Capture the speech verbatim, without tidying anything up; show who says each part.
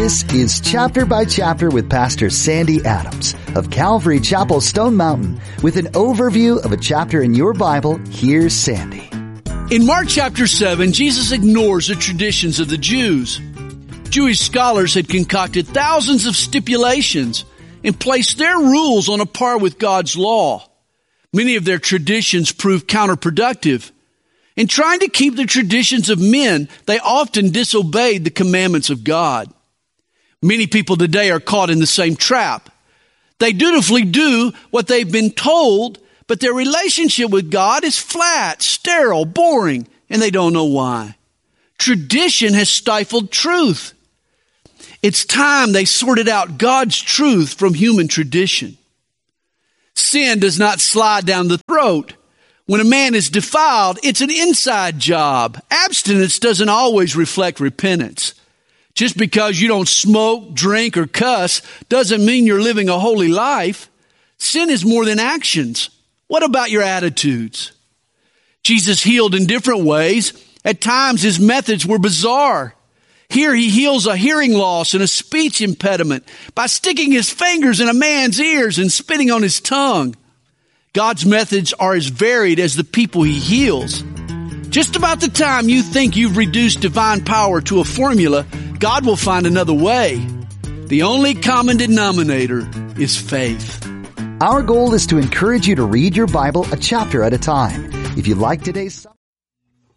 Speaker 1: This is Chapter by Chapter with Pastor Sandy Adams of Calvary Chapel, Stone Mountain. With an overview of a chapter in your Bible, here's Sandy.
Speaker 2: In Mark chapter seven, Jesus ignores the traditions of the Jews. Jewish scholars had concocted thousands of stipulations and placed their rules on a par with God's law. Many of their traditions proved counterproductive. In trying to keep the traditions of men, they often disobeyed the commandments of God. Many people today are caught in the same trap. They dutifully do what they've been told, but their relationship with God is flat, sterile, boring, and they don't know why. Tradition has stifled truth. It's time they sorted out God's truth from human tradition. Sin does not slide down the throat. When a man is defiled, it's an inside job. Abstinence doesn't always reflect repentance. Just because you don't smoke, drink, or cuss doesn't mean you're living a holy life. Sin is more than actions. What about your attitudes? Jesus healed in different ways. At times, his methods were bizarre. Here he heals a hearing loss and a speech impediment by sticking his fingers in a man's ears and spitting on his tongue. God's methods are as varied as the people he heals. Just about the time you think you've reduced divine power to a formula, God will find another way. The only common denominator is faith.
Speaker 1: Our goal is to encourage you to read your Bible a chapter at a time. If you like today's